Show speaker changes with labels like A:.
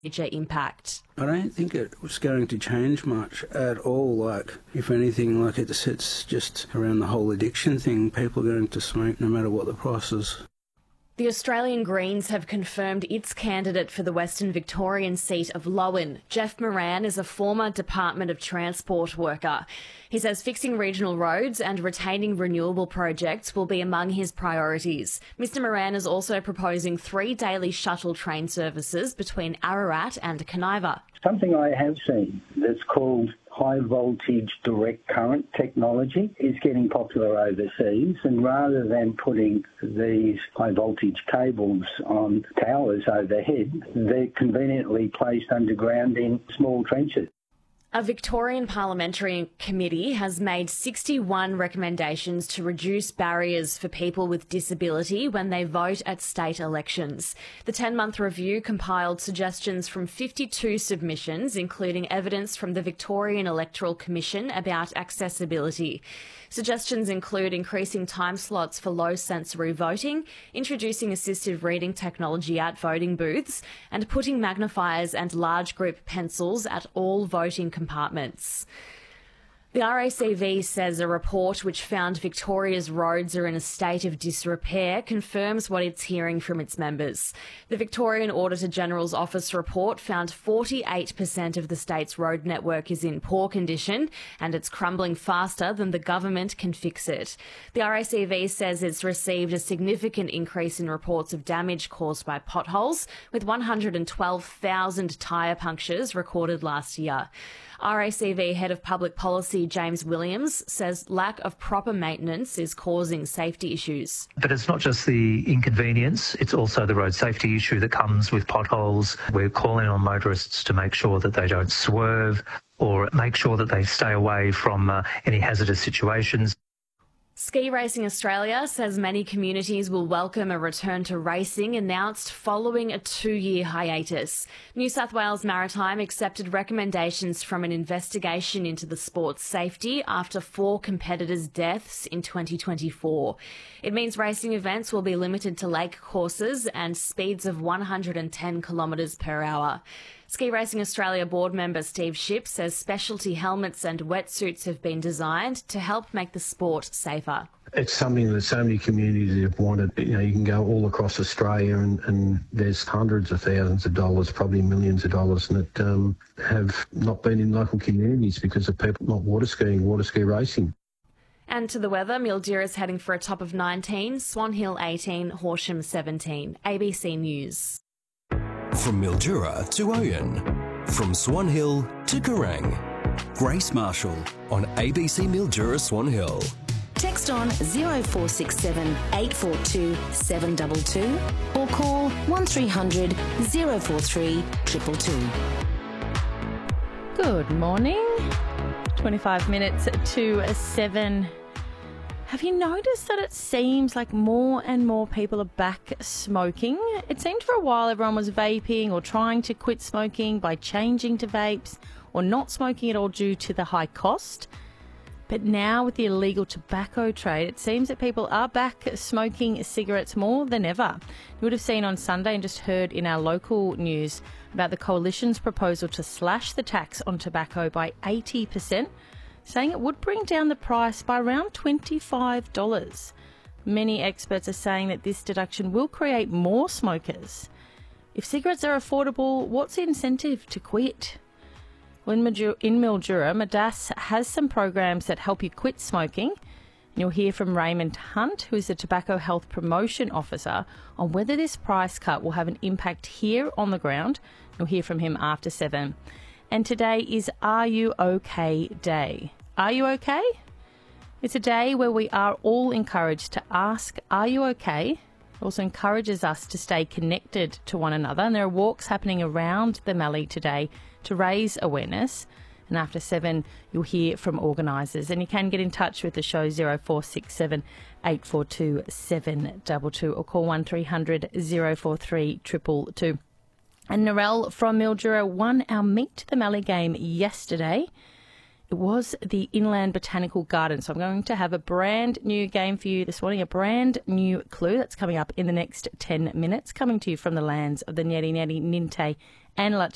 A: major impact.
B: I don't think it was going to change much at all. Like, if anything, like it sits just around the whole addiction thing. People are going to smoke no matter what the price is.
A: The Australian Greens have confirmed its candidate for the Western Victorian seat of Lowan. Jeff Moran is a former Department of Transport worker. He says fixing regional roads and retaining renewable projects will be among his priorities. Mr Moran is also proposing 3 daily shuttle train services between Ararat and Kaniva.
C: Something I have seen that's called high voltage direct current technology is getting popular overseas, and rather than putting these high voltage cables on towers overhead, they're conveniently placed underground in small trenches.
A: A Victorian parliamentary committee has made 61 recommendations to reduce barriers for people with disability when they vote at state elections. The 10-month review compiled suggestions from 52 submissions, including evidence from the Victorian Electoral Commission about accessibility. Suggestions include increasing time slots for low sensory voting, introducing assistive reading technology at voting booths, and putting magnifiers and large group pencils at all voting compartments. The RACV says a report which found Victoria's roads are in a state of disrepair confirms what it's hearing from its members. The Victorian Auditor-General's Office report found 48% of the state's road network is in poor condition and it's crumbling faster than the government can fix it. The RACV says it's received a significant increase in reports of damage caused by potholes, with 112,000 tyre punctures recorded last year. RACV Head of Public Policy James Williams says lack of proper maintenance is causing safety issues.
D: But it's not just the inconvenience, it's also the road safety issue that comes with potholes. We're calling on motorists to make sure that they don't swerve or make sure that they stay away from any hazardous situations.
A: Ski Racing Australia says many communities will welcome a return to racing announced following a 2-year hiatus. New South Wales Maritime accepted recommendations from an investigation into the sport's safety after 4 competitors' deaths in 2024. It means racing events will be limited to lake courses and speeds of 110 kilometres per hour. Ski Racing Australia board member Steve Shipp says specialty helmets and wetsuits have been designed to help make the sport safer.
E: It's something that so many communities have wanted. You can go all across Australia and there's hundreds of thousands of dollars, probably millions of dollars, that have not been in local communities because of people not water ski racing.
A: And to the weather, Mildura is heading for a top of 19, Swan Hill 18, Horsham 17. ABC News.
F: From Mildura to Oyen, from Swan Hill to Kerrang. Grace Marshall on ABC Mildura Swan Hill.
G: Text on 0467 842 722 or call 1300 043 222.
H: Good morning. 25 minutes to 7. Have you noticed that it seems like more and more people are back smoking? It seemed for a while everyone was vaping or trying to quit smoking by changing to vapes or not smoking at all due to the high cost. But now with the illegal tobacco trade, it seems that people are back smoking cigarettes more than ever. You would have seen on Sunday and just heard in our local news about the Coalition's proposal to slash the tax on tobacco by 80%. Saying it would bring down the price by around $25. Many experts are saying that this deduction will create more smokers. If cigarettes are affordable, what's the incentive to quit? Well, in Mildura, Madas has some programs that help you quit smoking. You'll hear from Raymond Hunt, who is the Tobacco Health Promotion Officer, on whether this price cut will have an impact here on the ground. You'll hear from him after 7. And today is Are You OK Day. Are you okay? It's a day where we are all encouraged to ask, are you okay? It also encourages us to stay connected to one another. And there are walks happening around the Mallee today to raise awareness. And after 7, you'll hear from organisers. And you can get in touch with the show 0467 842 722 or call 1300 043 222. And Narelle from Mildura won our Meet the Mallee game yesterday. It was the Inland Botanical Garden. So I'm going to have a brand new game for you this morning, a brand new clue that's coming up in the next 10 minutes, coming to you from the lands of the Nyeri Nyeri, Ninte and